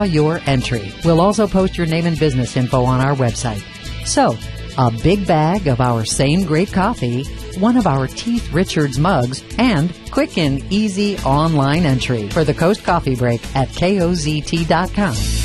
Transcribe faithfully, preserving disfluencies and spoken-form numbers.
your entry. We'll also post your name and business info on our website. So, a big bag of our same great coffee, one of our Teeth Richards mugs, and quick and easy online entry for the Coast Coffee Break at K O Z T dot com.